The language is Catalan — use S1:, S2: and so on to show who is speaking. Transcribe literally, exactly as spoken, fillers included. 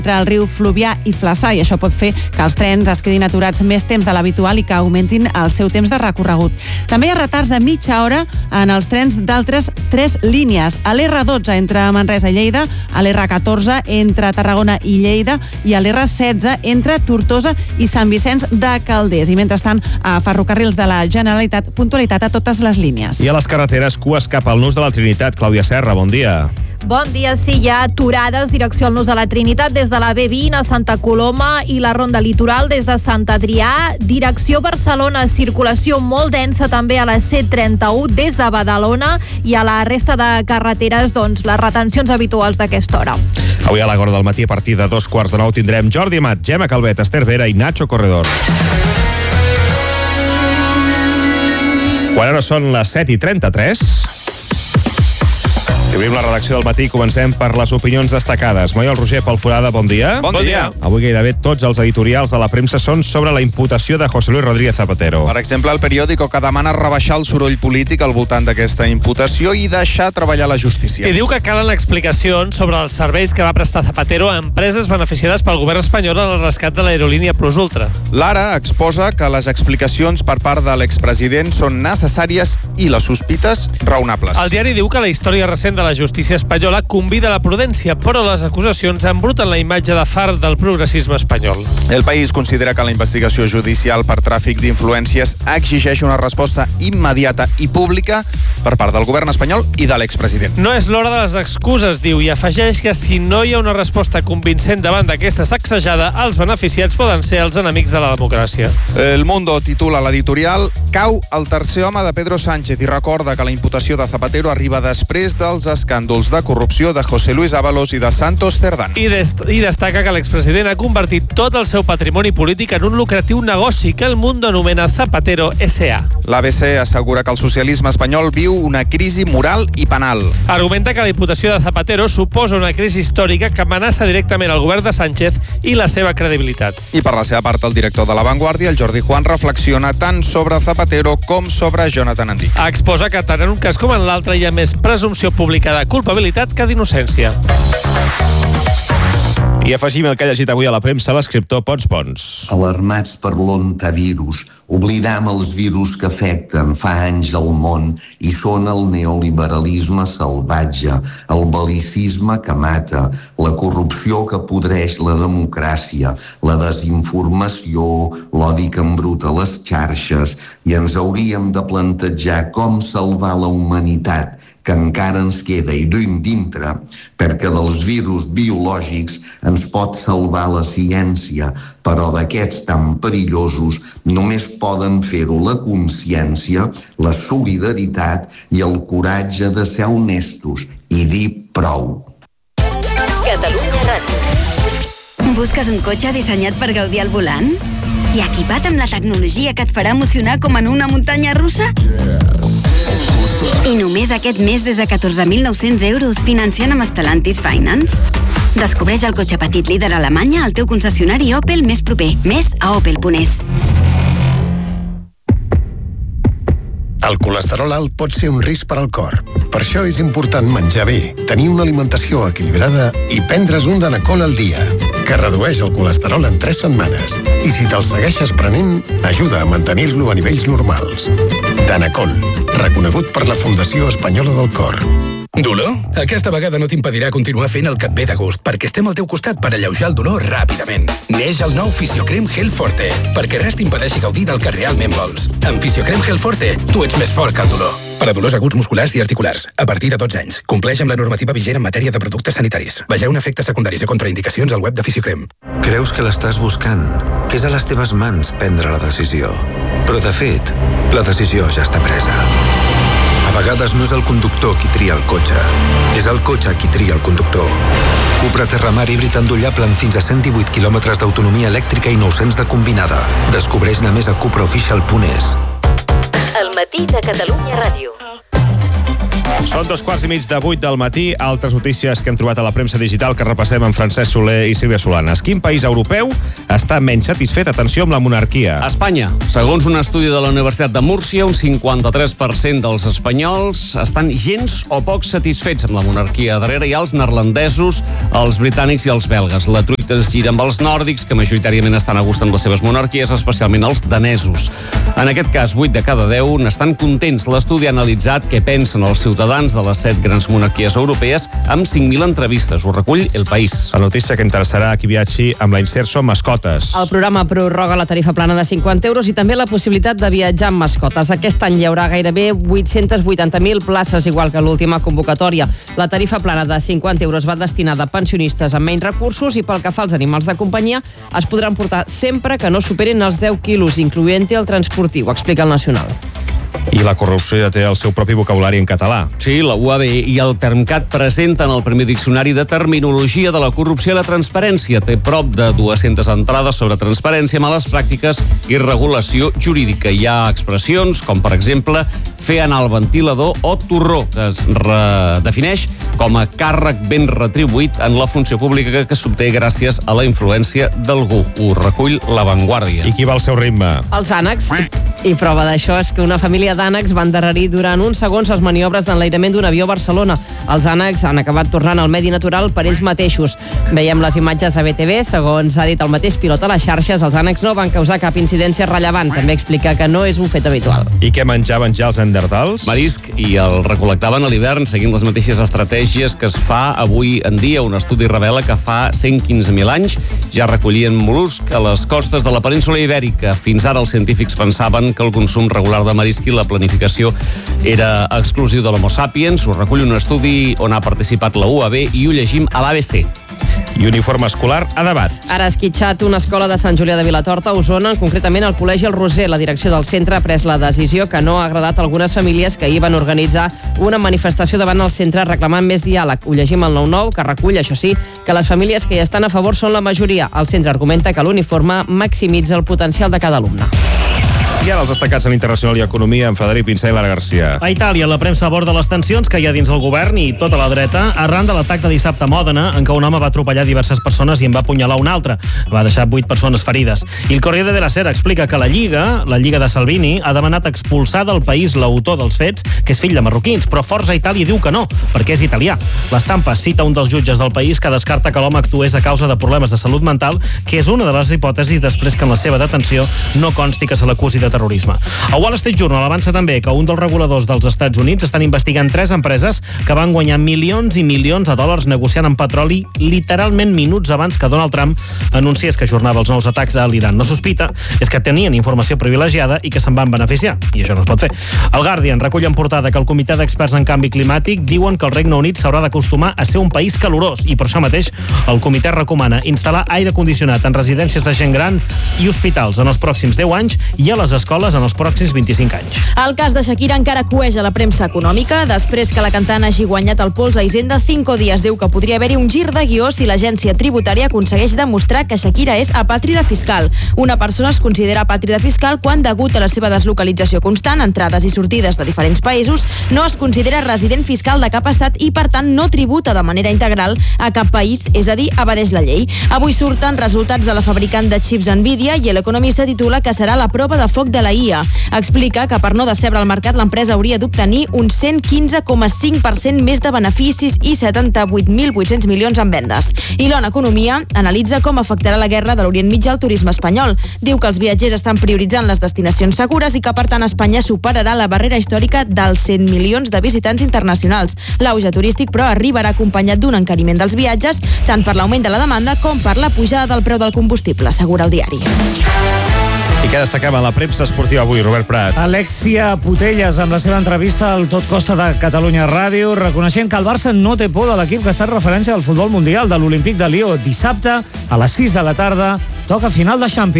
S1: entre el riu Fluvià i Flaçà, i això pot fer que els trens es quedin aturats més temps de l'habitual i que augmentin el seu temps de recorregut. També hi ha retards de mitja hora en els trens d'altres tres línies. A l'R dotze entre Manresa i Lleida, a l'R catorze entre Tarragona i Lleida i a l'R setze entre Tortosa i Sant Vicenç de Calders. I mentrestant, a Ferrocarrils de la Generalitat, puntualitat a totes les línies.
S2: I a les carreteres, cues cap al Nus de la Trinitat. Clàudia Serra, bon dia.
S3: Bon dia, sí, hi ha aturades direcció al Nus de la Trinitat des de la B vint a Santa Coloma i la Ronda Litoral des de Sant Adrià, direcció Barcelona, circulació molt densa també a la C trenta-u des de Badalona, i a la resta de carreteres, doncs, les retencions habituals d'aquesta hora.
S2: Avui a l'Agora del matí, a partir de dos quarts de nou, tindrem Jordi Amat, Gemma Calvet, Esther Vera i Nacho Corredor. Quan ara són les set i trenta-tres... I obrim la redacció del matí, comencem per les opinions destacades. Maiol Roger, Pol Forada, bon dia.
S4: Bon dia.
S2: Avui gairebé tots els editorials de la premsa són sobre la imputació de José Luis Rodríguez Zapatero.
S4: Per exemple, el periòdico que demana rebaixar el soroll polític al voltant d'aquesta imputació i deixar treballar la justícia.
S5: I diu que calen explicacions sobre els serveis que va prestar Zapatero a empreses beneficiades pel govern espanyol en el rescat de l'aerolínia Plus Ultra.
S4: L'Ara exposa que les explicacions per part de l'expresident són necessàries i les sospites raonables.
S5: El diari diu que la història recent de la justícia espanyola convida a la prudència, però les acusacions embruten la imatge de far del progressisme espanyol.
S4: El País considera que la investigació judicial per tràfic d'influències exigeix una resposta immediata i pública per part del govern espanyol i de l'expresident.
S5: No és l'hora de les excuses, diu, i afegeix que si no hi ha una resposta convincent davant d'aquesta sacsejada, els beneficiats poden ser els enemics de la democràcia.
S4: El Mundo titula l'editorial "Cau el tercer home de Pedro Sánchez" i recorda que la imputació de Zapatero arriba després dels escàndols de corrupció de José Luis Ábalos i de Santos Cerdán.
S5: I, dest I destaca que l'expresident ha convertit tot el seu patrimoni polític en un lucratiu negoci que el Mundo anomena Zapatero S A.
S4: L'A B C assegura que el socialisme espanyol viu una crisi moral i penal.
S5: Argumenta que la imputació de Zapatero suposa una crisi històrica que amenaça directament el govern de Sánchez i la seva credibilitat.
S4: I per la seva part, el director de La Vanguardia, el Jordi Juan, reflexiona tant sobre Zapatero com sobre Jonathan Andic.
S5: Exposa que tant en un cas com en l'altre hi ha més presumpció pública de culpabilitat que d'innocència.
S2: I afegim el que ha llegit avui a la premsa l'escriptor Pons Pons.
S6: Alarmats per l'ontavirus, oblidam els virus que afecten fa anys al món i són el neoliberalisme salvatge, el bel·licisme que mata, la corrupció que podreix la democràcia, la desinformació, l'odi que embruta les xarxes, i ens hauríem de plantejar com salvar la humanitat que encara ens queda i duim dintre, perquè dels virus biològics ens pot salvar la ciència, però d'aquests tan perillosos només poden fer-ho la consciència, la solidaritat i el coratge de ser honestos i dir prou.
S7: Catalunya Ràdio. Busques un cotxe dissenyat per gaudir al volant? I equipat amb la tecnologia que et farà emocionar com en una muntanya russa? I només aquest mes des de catorze mil nou-cents euros financiant amb Stellantis Finance? Descobreix el cotxe petit líder a Alemanya al teu concessionari Opel més proper. Més a opel punt es.
S8: El colesterol alt pot ser un risc per al cor. Per això és important menjar bé, tenir una alimentació equilibrada i prendre's un Danacol al dia, que redueix el colesterol en tres setmanes. I si te'l segueixes prenent, ajuda a mantenir-lo a nivells normals. Danacol, reconegut per la Fundació Espanyola del Cor.
S9: Dolor? Aquesta vegada no t'impedirà continuar fent el que et ve de gust, perquè estem al teu costat per alleujar el dolor ràpidament. Neix el nou Fisiocrem Gel Forte, perquè res t'impedeixi gaudir del que realment vols. Amb Fisiocrem Gel Forte, tu ets més fort que el dolor. Per a dolors aguts musculars i articulars, a partir de dotze anys. Compleix amb la normativa vigent en matèria de productes sanitaris. Vegeu efectes secundaris i contraindicacions al web de Fisiocrem.
S10: Creus que l'estàs buscant, que és a les teves mans prendre la decisió. Però, de fet, la decisió ja està presa. A vegades no és el conductor qui tria el cotxe, és el cotxe qui tria el conductor. Cupra Terramar híbrid endollable amb fins a cent divuit quilòmetres d'autonomia elèctrica i nou-cents de combinada. Descobreix-ne més a cupra oficial punt es.
S7: El matí de Catalunya Ràdio.
S2: Són dos quarts i mig de vuit del matí. Altres notícies que hem trobat a la premsa digital que repassem amb Francesc Soler i Sílvia Solanes. Quin país europeu està menys satisfet, atenció, amb la monarquia?
S11: Espanya. Segons un estudi de la Universitat de Múrcia, un cinquanta-tres per cent dels espanyols estan gens o poc satisfets amb la monarquia. Darrere hi ha els neerlandesos, els britànics i els belgues. La truita es gira amb els nòrdics, que majoritàriament estan a gust amb les seves monarquies, especialment els danesos. En aquest cas, vuit de cada deu n'estan contents. L'estudi ha analitzat què pensen els ciutadans de les set grans monarquies europees amb cinc mil entrevistes. Ho recull El País.
S2: La notícia que interessarà a qui viatgi amb la Inserso Mascotes.
S12: El programa prorroga la tarifa plana de cinquanta euros i també la possibilitat de viatjar amb mascotes. Aquest any hi haurà gairebé vuit-cents vuitanta mil places, igual que l'última convocatòria. La tarifa plana de cinquanta euros va destinada a pensionistes amb menys recursos i pel que fa als animals de companyia es podran portar sempre que no superin els deu quilos, incloent-hi el transportiu, explica el Nacional.
S2: I la corrupció ja té el seu propi vocabulari en català.
S11: Sí, la U A B i el Termcat presenten el primer diccionari de terminologia de la corrupció i la transparència. Té prop de dues-centes entrades sobre transparència, males pràctiques i regulació jurídica. Hi ha expressions com, per exemple, fer anar el ventilador o torró, que es redefineix com a càrrec ben retribuït en la funció pública que s'obté gràcies a la influència d'algú. Ho recull La Vanguardia.
S2: I qui va al seu ritme?
S12: Els ànecs. I prova d'això és que una família d'ànecs va endarrerir durant uns segons les maniobres d'enlairament d'un avió a Barcelona. Els ànecs han acabat tornant al medi natural per ells mateixos. Veiem les imatges a B T V. Segons ha dit el mateix pilot a les xarxes, els ànecs no van causar cap incidència rellevant. També explica que no és un fet habitual.
S2: I què menjaven ja els neandertals?
S11: Marisc, i el recol·lectaven a l'hivern seguint les mateixes estratègies que es fa avui en dia. Un estudi revela que fa cent quinze mil anys ja recollien mol·lusc a les costes de la península Ibèrica. Fins ara els científics pensaven que el consum regular de marisc i la planificació era exclusiu de l'Homo sapiens. Ho recull un estudi on ha participat la U A B i ho llegim a l'A B C.
S2: I uniforme escolar a debat.
S12: Ara ha esquitxat una escola de Sant Julià de Vilatorta, a Osona, concretament al Col·legi El Roser. La direcció del centre ha pres la decisió que no ha agradat a algunes famílies que ahir van organitzar una manifestació davant el centre reclamant més diàleg. Ho llegim al nou nou, que recull, això sí, que les famílies que hi estan a favor són la majoria. El centre argumenta que l'uniforme maximitza el potencial de cada alumne.
S2: I ara els destacats en Internacional i Economia amb Frederic Pinsà i Lara Garcia.
S13: A Itàlia, la premsa aborda les tensions que hi ha dins el govern i tota la dreta arran de l'atac de dissabte a Mòdena, en què un home va atropellar diverses persones i en va apunyalar una altra. Va deixar vuit persones ferides. I el Corriere della Sera explica que la Lliga, la Lliga de Salvini, ha demanat expulsar del país l'autor dels fets, que és fill de marroquins, però Forza Itàlia diu que no, perquè és italià. L'Estampa cita un dels jutges del país que descarta que l'home actués a causa de problemes de salut mental, que és una de les hipòtesis després que en la seva detenció no consti que se l'acusi de terrorisme. A Wall Street Journal avança també que un dels reguladors dels Estats Units estan investigant tres empreses que van guanyar milions i milions de dòlars negociant amb petroli literalment minuts abans que Donald Trump anunciés que ajornava els nous atacs a l'Iran. No sospita és que tenien informació privilegiada i que se'n van beneficiar, i això no es pot fer. El Guardian recull en portada que el Comitè d'Experts en Canvi Climàtic diuen que el Regne Unit s'haurà d'acostumar a ser un país calorós i per això mateix el comitè recomana instal·lar aire condicionat en residències de gent gran i hospitals en els pròxims deu anys i a les escoles en els pròxims vint-i-cinc anys.
S3: El cas de Shakira encara cueja a la premsa econòmica. Després que la cantant hagi guanyat el pols a Hisenda, Cinco Días diu que podria haver-hi un gir de guió si l'agència tributària aconsegueix demostrar que Shakira és apàtrida fiscal. Una persona es considera apàtrida fiscal quan, degut a la seva deslocalització constant, entrades i sortides de diferents països, no es considera resident fiscal de cap estat i, per tant, no tributa de manera integral a cap país, és a dir, evadeix la llei. Avui surten resultats de la fabricant de xips Nvidia i l'Economista titula que serà la prova de foc de la I A. Explica que per no decebre el mercat l'empresa hauria d'obtenir un cent quinze coma cinc per cent més de beneficis i setanta-vuit mil vuit-cents milions en vendes. I l'On Economia analitza com afectarà la guerra de l'Orient Mitjà al turisme espanyol. Diu que els viatgers estan prioritzant les destinacions segures i que per tant Espanya superarà la barrera històrica dels cent milions de visitants internacionals. L'auge turístic però arribarà acompanyat d'un encariment dels viatges tant per l'augment de la demanda com per la pujada del preu del combustible, assegura el diari.
S2: I què destacava en la premsa esportiva avui, Robert Prat?
S14: Alexia Putellas, amb la seva entrevista al Tot Costa de Catalunya Ràdio, reconeixent que el Barça no té por de l'equip que ha estat referència al futbol mundial de l'Olímpic de Lió. Dissabte, a les sis de la tarda, toca final de Champions.